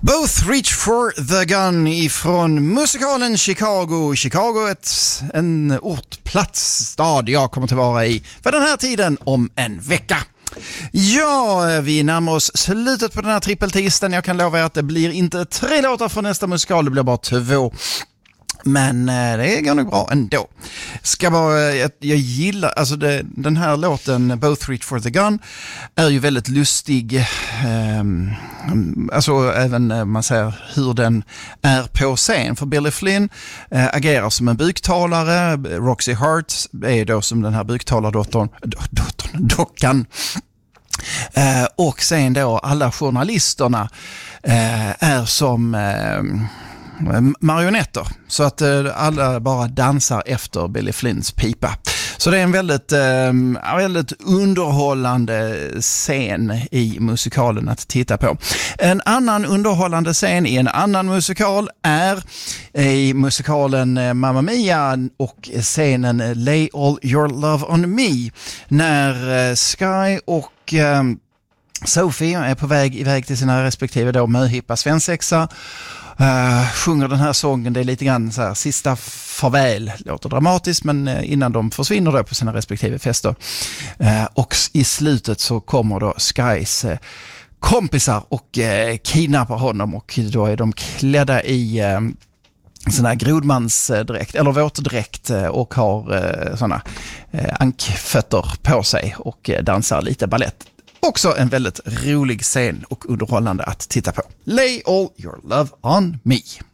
Both Reach for the Gun ifrån musikalen Chicago. Chicago är en ort, plats, stad jag kommer att vara i för den här tiden om en vecka. Ja, vi närmar oss slutet på den här trippeltisdagen. Jag kan lova er att det blir inte 3 låtar från nästa musikal, det blir bara 2. Men det går nog bra ändå. Jag gillar, alltså den här låten Both Reach for the Gun är ju väldigt lustig. Alltså även man ser hur den är på scen. För Billy Flynn agerar som en buktalare. Roxy Hart är då som den här buktalardockan. Och sen då alla journalisterna är som marionetter, så att alla bara dansar efter Billy Flynns pipa. Så det är en väldigt underhållande scen i musikalen att titta på. En annan underhållande scen i en annan musikal är i musikalen Mamma Mia och scenen Lay All Your Love On Me, när Sky och Sophie är på iväg till sina respektive då möhippa svensexar. Sjunger den här sången, det är lite grann så här, sista farväl, låter dramatiskt, men innan de försvinner då på sina respektive fester. Och i slutet så kommer då Skys kompisar och kidnappar honom, och då är de klädda i sån här grodmansdräkt eller våtdräkt och har såna ankfötter på sig och dansar lite ballett. Också en väldigt rolig scen och underhållande att titta på. Lay all your love on me.